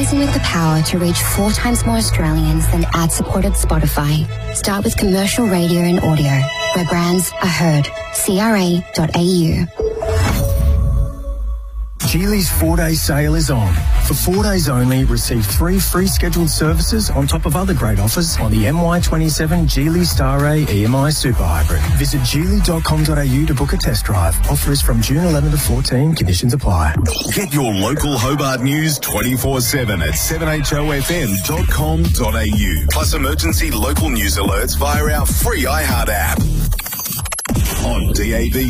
Advertising with the power to reach 4 times more Australians than ad-supported Spotify. Start with commercial radio and audio, where brands are heard. CRA.au. Geely's 4-day sale is on. For 4 days only, receive 3 free scheduled services on top of other great offers on the MY27 Geely Star A EMI Super Hybrid. Visit geely.com.au to book a test drive. Offer is from June 11 to 14. Conditions apply. Get your local Hobart news 24/7 at 7hofm.com.au. Plus emergency local news alerts via our free iHeart app. On DAB+,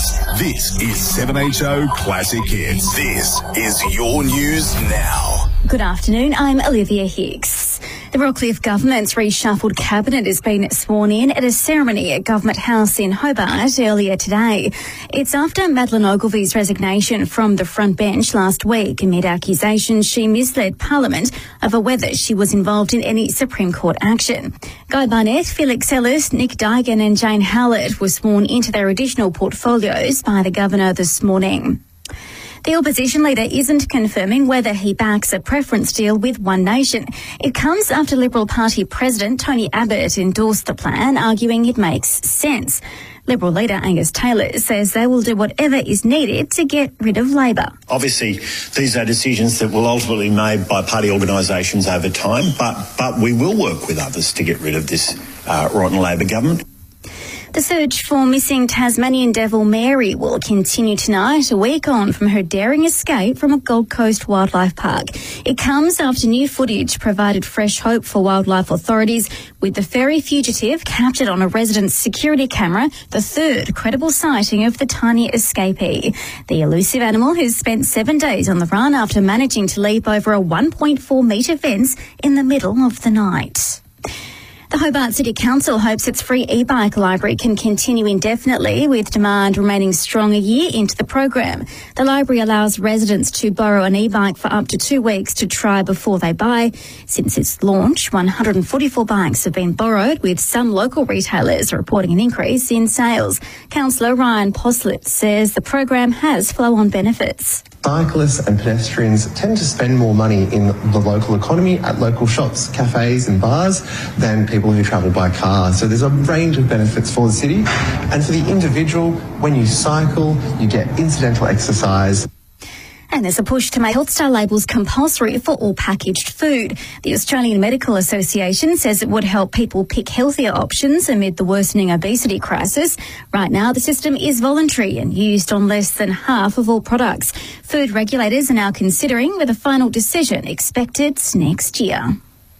this is 7HO Classic Hits. This is your news now. Good afternoon, I'm Olivia Hicks. The Rockcliffe Government's reshuffled cabinet has been sworn in at a ceremony at Government House in Hobart earlier today. It's after Madeleine Ogilvy's resignation from the front bench last week amid accusations she misled Parliament over whether she was involved in any Supreme Court action. Guy Barnett, Felix Ellis, Nick Duigan and Jane Howlett were sworn into their additional portfolios by the Governor this morning. The opposition leader isn't confirming whether he backs a preference deal with One Nation. It comes after Liberal Party President Tony Abbott endorsed the plan, arguing it makes sense. Liberal leader Angus Taylor says they will do whatever is needed to get rid of Labor. Obviously, these are decisions that will ultimately be made by party organisations over time, but we will work with others to get rid of this rotten Labor government. The search for missing Tasmanian devil Mary will continue tonight, a week on from her daring escape from a Gold Coast wildlife park. It comes after new footage provided fresh hope for wildlife authorities, with the furry fugitive captured on a resident's security camera, the third credible sighting of the tiny escapee. The elusive animal has spent 7 days on the run after managing to leap over a 1.4-metre fence in the middle of the night. The Hobart City Council hopes its free e-bike library can continue indefinitely, with demand remaining strong a year into the program. The library allows residents to borrow an e-bike for up to 2 weeks to try before they buy. Since its launch, 144 bikes have been borrowed, with some local retailers reporting an increase in sales. Councillor Ryan Postlett says the program has flow-on benefits. Cyclists and pedestrians tend to spend more money in the local economy at local shops, cafes and bars than people who travel by car. So there's a range of benefits for the city. And for the individual, when you cycle, you get incidental exercise. And there's a push to make Health Star labels compulsory for all packaged food. The Australian Medical Association says it would help people pick healthier options amid the worsening obesity crisis. Right now, the system is voluntary and used on less than half of all products. Food regulators are now considering, with a final decision expected next year.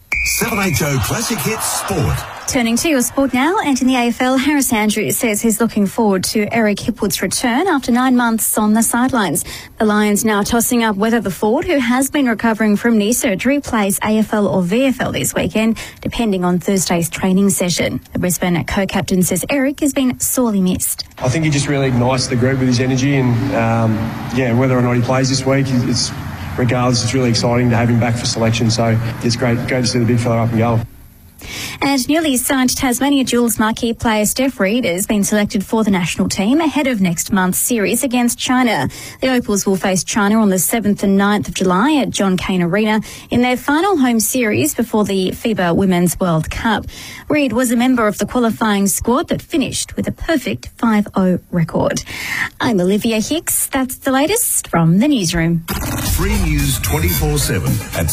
7HO Classic Hits Sport. Turning to your sport now, and in the AFL, Harris Andrews says he's looking forward to Eric Hipwood's return after 9 months on the sidelines. The Lions now tossing up whether the forward, who has been recovering from knee surgery, plays AFL or VFL this weekend, depending on Thursday's training session. The Brisbane co-captain says Eric has been sorely missed. I think he just really ignites the group with his energy, and whether or not he plays this week, regardless, it's really exciting to have him back for selection. So it's great to see the big fella up and go. And newly signed Tasmania Jewels marquee player Steph Reid has been selected for the national team ahead of next month's series against China. The Opals will face China on the 7th and 9th of July at John Cain Arena in their final home series before the FIBA Women's World Cup. Reid was a member of the qualifying squad that finished with a perfect 5-0 record. I'm Olivia Hicks. That's the latest from the newsroom. Free news 24/7 at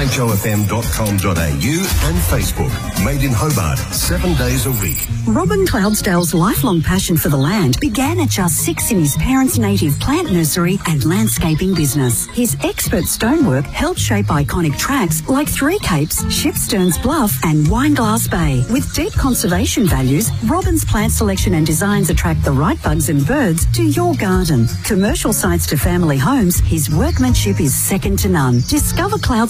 7hofm.com.au and Facebook. Made in Hobart, 7 days a week. Robin Cloudsdale's lifelong passion for the land began at just 6 in his parents' native plant nursery and landscaping business. His expert stonework helped shape iconic tracks like Three Capes, Shipsterns Bluff and Wineglass Bay. With deep conservation values, Robin's plant selection and designs attract the right bugs and birds to your garden. Commercial sites to family homes, his workmanship is second to none. Discover Clouds